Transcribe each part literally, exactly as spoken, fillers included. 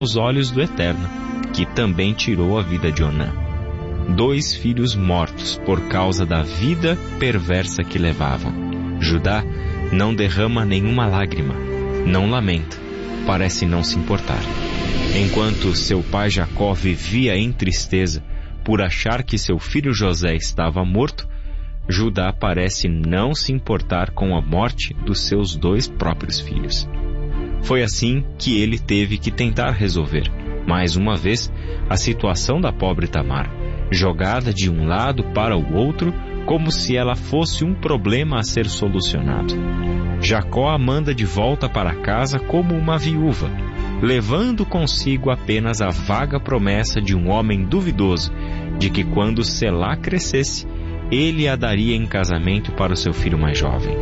aos olhos do Eterno, que também tirou a vida de Onã. Dois filhos mortos por causa da vida perversa que levavam. Judá não derrama nenhuma lágrima, não lamenta, parece não se importar. Enquanto seu pai Jacó vivia em tristeza por achar que seu filho José estava morto, Judá parece não se importar com a morte dos seus dois próprios filhos. Foi assim que ele teve que tentar resolver, mais uma vez, a situação da pobre Tamar, jogada de um lado para o outro, como se ela fosse um problema a ser solucionado. Jacó a manda de volta para casa como uma viúva, levando consigo apenas a vaga promessa de um homem duvidoso, de que quando Selá crescesse, ele a daria em casamento para o seu filho mais jovem.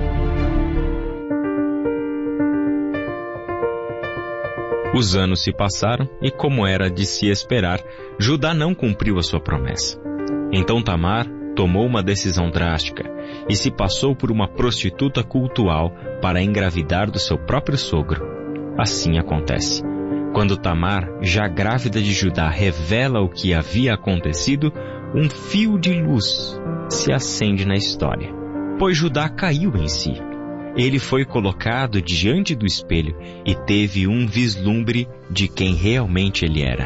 Os anos se passaram e, como era de se esperar, Judá não cumpriu a sua promessa. Então Tamar tomou uma decisão drástica e se passou por uma prostituta cultual para engravidar do seu próprio sogro. Assim acontece. Quando Tamar, já grávida de Judá, revela o que havia acontecido, um fio de luz se acende na história, pois Judá caiu em si. Ele foi colocado diante do espelho e teve um vislumbre de quem realmente ele era.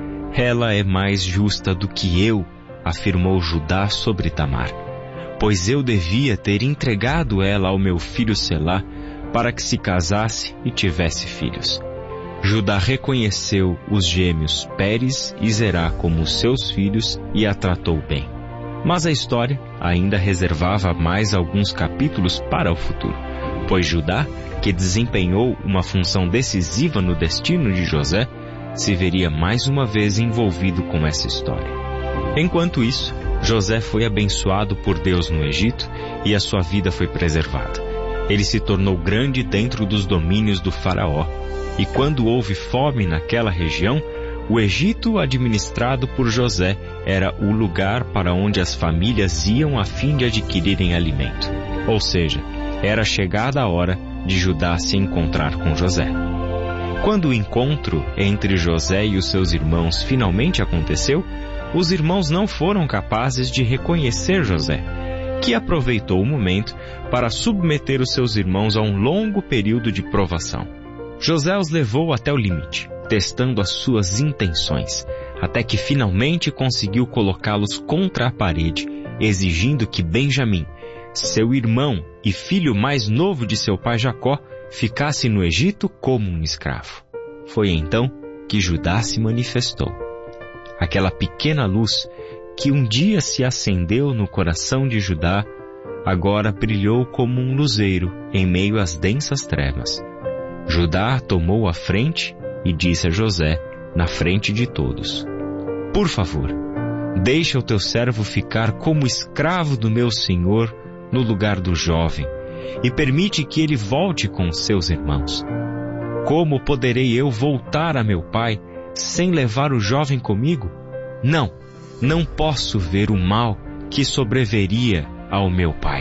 Ela é mais justa do que eu, afirmou Judá sobre Tamar, pois eu devia ter entregado ela ao meu filho Selá para que se casasse e tivesse filhos. Judá reconheceu os gêmeos Pérez e Zerá como seus filhos e a tratou bem. Mas a história ainda reservava mais alguns capítulos para o futuro, pois Judá, que desempenhou uma função decisiva no destino de José, se veria mais uma vez envolvido com essa história. Enquanto isso, José foi abençoado por Deus no Egito e a sua vida foi preservada. Ele se tornou grande dentro dos domínios do faraó, e quando houve fome naquela região, o Egito, administrado por José, era o lugar para onde as famílias iam a fim de adquirirem alimento. Ou seja, era chegada a hora de Judá se encontrar com José. Quando o encontro entre José e os seus irmãos finalmente aconteceu, os irmãos não foram capazes de reconhecer José, que aproveitou o momento para submeter os seus irmãos a um longo período de provação. José os levou até o limite, testando as suas intenções, até que finalmente conseguiu colocá-los contra a parede, exigindo que Benjamim, seu irmão e filho mais novo de seu pai Jacó, ficasse no Egito como um escravo. Foi então que Judá se manifestou. Aquela pequena luz que um dia se acendeu no coração de Judá, agora brilhou como um luzeiro em meio às densas trevas. Judá tomou a frente e disse a José, na frente de todos: Por favor, deixa o teu servo ficar como escravo do meu senhor no lugar do jovem, e permite que ele volte com seus irmãos. Como poderei eu voltar a meu pai sem levar o jovem comigo? Não, não posso ver o mal que sobreveria ao meu pai.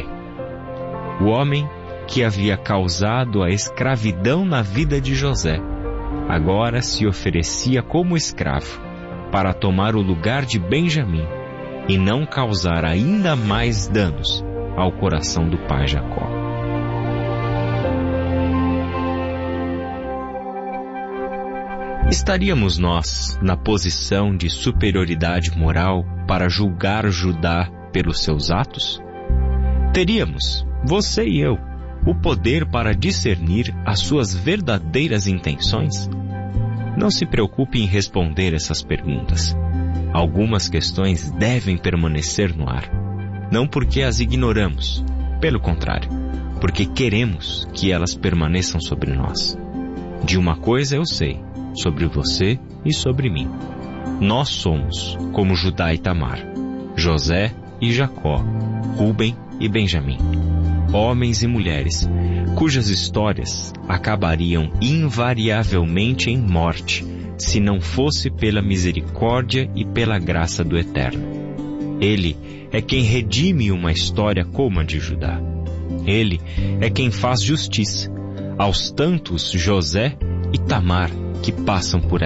O homem que havia causado a escravidão na vida de José, agora se oferecia como escravo para tomar o lugar de Benjamim e não causar ainda mais danos ao coração do pai Jacó. Estaríamos nós na posição de superioridade moral para julgar Judá pelos seus atos? Teríamos, você e eu, o poder para discernir as suas verdadeiras intenções? Não se preocupe em responder essas perguntas. Algumas questões devem permanecer no ar. Não porque as ignoramos, pelo contrário, porque queremos que elas permaneçam sobre nós. De uma coisa eu sei, sobre você e sobre mim. Nós somos como Judá e Tamar, José e Jacó, Rúben e Benjamim, homens e mulheres cujas histórias acabariam invariavelmente em morte se não fosse pela misericórdia e pela graça do Eterno. Ele é quem redime uma história como a de Judá. Ele é quem faz justiça aos tantos José e Tamar que passam por